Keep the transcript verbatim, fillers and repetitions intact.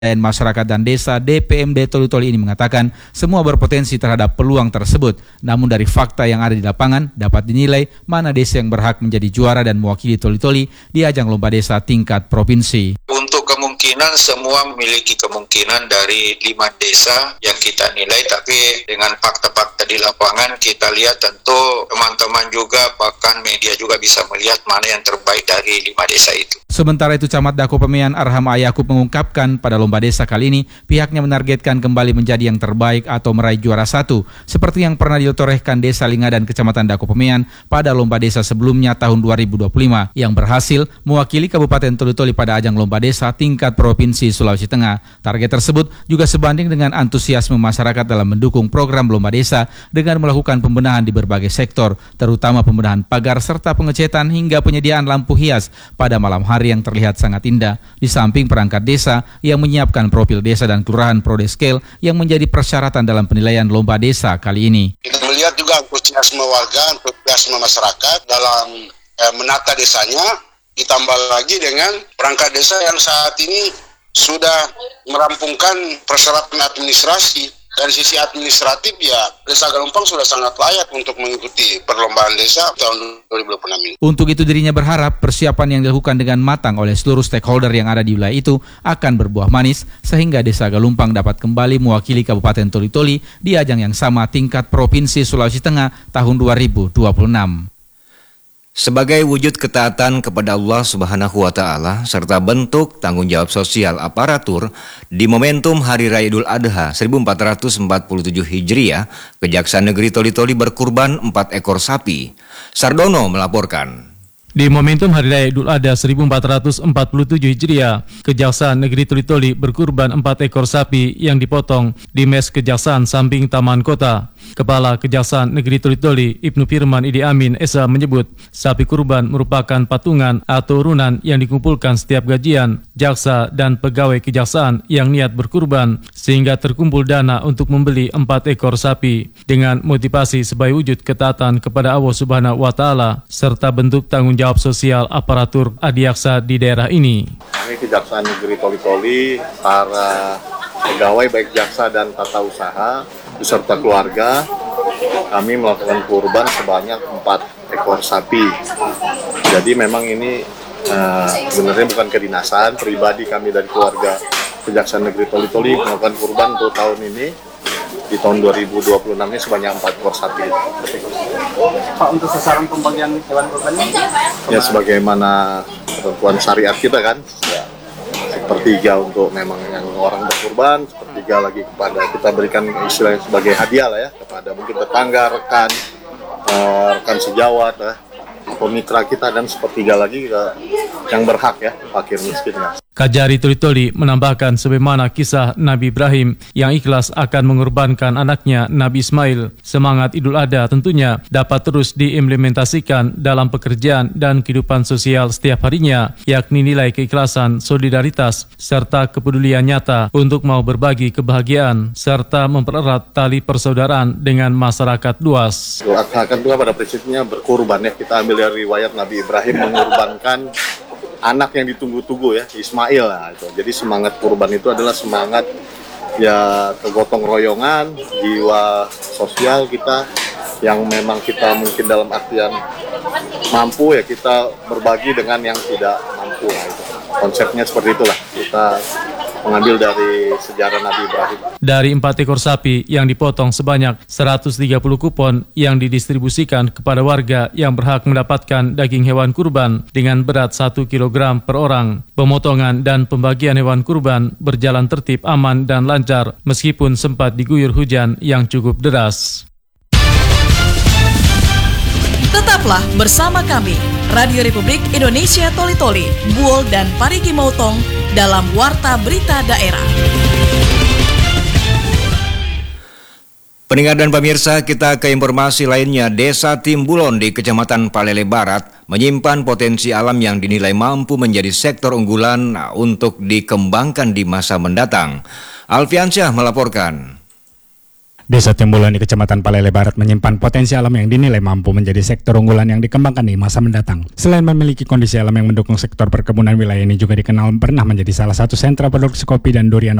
Masyarakat dan Desa D P M D Toli-Toli ini mengatakan semua berpotensi terhadap peluang tersebut. Namun dari fakta yang ada di lapangan dapat dinilai mana desa yang berhak menjadi juara dan mewakili Toli-Toli di ajang lomba desa tingkat provinsi. Untuk kemungkinan semua memiliki kemungkinan dari lima desa yang kita nilai, tapi dengan fakta-fakta di lapangan kita lihat tentu teman-teman juga bahkan media juga bisa melihat mana yang terbaik dari lima desa itu. Sementara itu Camat Dako Pemean Arham Ayakub mengungkapkan pada lomba desa kali ini pihaknya menargetkan kembali menjadi yang terbaik atau meraih juara satu seperti yang pernah ditorehkan Desa Linga dan Kecamatan Dako Pemean pada lomba desa sebelumnya tahun dua ribu dua puluh lima yang berhasil mewakili Kabupaten Toli-Toli pada ajang lomba desa tingkat Provinsi Sulawesi Tengah. Target tersebut juga sebanding dengan antusiasme masyarakat dalam mendukung program lomba desa dengan melakukan pembenahan di berbagai sektor, terutama pembenahan pagar serta pengecetan hingga penyediaan lampu hias pada malam hari yang terlihat sangat indah, di samping perangkat desa yang menyiapkan profil desa dan kelurahan Prodescale yang menjadi persyaratan dalam penilaian lomba desa kali ini. Kita melihat juga antusiasme warga, antusiasme masyarakat dalam eh, menata desanya, ditambah lagi dengan perangkat desa yang saat ini sudah merampungkan persyaratan administrasi. Dari sisi administratif ya, Desa Galumpang sudah sangat layak untuk mengikuti perlombaan desa tahun dua ribu dua puluh enam ini. Untuk itu dirinya berharap persiapan yang dilakukan dengan matang oleh seluruh stakeholder yang ada di wilayah itu akan berbuah manis sehingga Desa Galumpang dapat kembali mewakili Kabupaten Toli-Toli di ajang yang sama tingkat Provinsi Sulawesi Tengah tahun dua ribu dua puluh enam. Sebagai wujud ketaatan kepada Allah Subhanahu wa Ta'ala serta bentuk tanggung jawab sosial aparatur di momentum Hari Raya Idul Adha seribu empat ratus empat puluh tujuh Hijriah, Kejaksaan Negeri Toli-Toli berkurban empat ekor sapi. Sardono melaporkan. Di momentum Hari Raya Idul Adha seribu empat ratus empat puluh tujuh Hijriah, Kejaksaan Negeri Toli-Toli berkurban empat ekor sapi yang dipotong di Mes Kejaksaan samping Taman Kota. Kepala Kejaksaan Negeri Toli-Toli, Ibnu Firman Idi Amin S A menyebut, sapi kurban merupakan patungan atau urunan yang dikumpulkan setiap gajian, jaksa dan pegawai kejaksaan yang niat berkurban, sehingga terkumpul dana untuk membeli empat ekor sapi dengan motivasi sebagai wujud ketaatan kepada Allah Subhanahu wa Ta'ala serta bentuk tanggung jawab sosial aparatur adiaksa di daerah ini. Kami Kejaksaan Negeri Toli-Toli, para pegawai baik jaksa dan tata usaha beserta keluarga, kami melakukan kurban sebanyak empat ekor sapi. Jadi memang ini uh, sebenarnya bukan kedinasan, pribadi kami dari keluarga Kejaksaan Negeri Toli-Toli melakukan kurban untuk tahun ini. Di tahun dua ribu dua puluh enam ini sebanyak empat ekor sapi. Pak, untuk sasaran pembagian hewan kurban ini? Ya sebagaimana ketentuan syariat kita kan, ya, sepertiga untuk memang yang orang berkurban, sepertiga lagi kepada kita berikan istilahnya sebagai hadiah lah ya kepada mungkin tetangga, rekan, uh, rekan sejawat lah, atau mitra kita, dan sepertiga lagi uh, yang berhak ya, fakir miskinnya. Kajari Toli-Toli menambahkan sebagaimana kisah Nabi Ibrahim yang ikhlas akan mengorbankan anaknya Nabi Ismail. Semangat Idul Adha tentunya dapat terus diimplementasikan dalam pekerjaan dan kehidupan sosial setiap harinya, yakni nilai keikhlasan, solidaritas, serta kepedulian nyata untuk mau berbagi kebahagiaan, serta mempererat tali persaudaraan dengan masyarakat luas. Idul Adha kan juga pada prinsipnya berkurban ya, kita ambil dari riwayat Nabi Ibrahim mengorbankan anak yang ditunggu-tunggu ya, Ismail lah itu. Jadi semangat kurban itu adalah semangat ya kegotong royongan, jiwa sosial kita yang memang kita mungkin dalam artian mampu ya kita berbagi dengan yang tidak mampu lah itu. Konsepnya seperti itulah, kita mengambil dari sejarah Nabi Ibrahim. Dari empat ekor sapi yang dipotong sebanyak seratus tiga puluh kupon yang didistribusikan kepada warga yang berhak mendapatkan daging hewan kurban dengan berat satu kilogram per orang. Pemotongan dan pembagian hewan kurban berjalan tertib, aman dan lancar meskipun sempat diguyur hujan yang cukup deras. Tetaplah bersama kami, Radio Republik Indonesia Toli-Toli, Buol dan Parigi Motong dalam Warta Berita Daerah. Pendengar dan pemirsa, kita ke informasi lainnya. Desa Timbulon di Kecamatan Palele Barat menyimpan potensi alam yang dinilai mampu menjadi sektor unggulan untuk dikembangkan di masa mendatang. Alfiansyah melaporkan. Desa Tembulan di Kecamatan Palele Barat menyimpan potensi alam yang dinilai mampu menjadi sektor unggulan yang dikembangkan di masa mendatang. Selain memiliki kondisi alam yang mendukung sektor perkebunan, wilayah ini juga dikenal pernah menjadi salah satu sentra produksi kopi dan durian